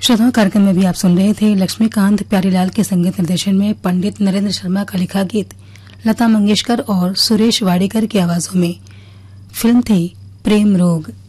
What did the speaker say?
श्रोताओं, कार्यक्रम में भी आप सुन रहे थे लक्ष्मीकांत प्यारीलाल के संगीत निर्देशन में पंडित नरेंद्र शर्मा का लिखा गीत लता मंगेशकर और सुरेश वाडेकर की आवाजों में। फिल्म थी प्रेम रोग।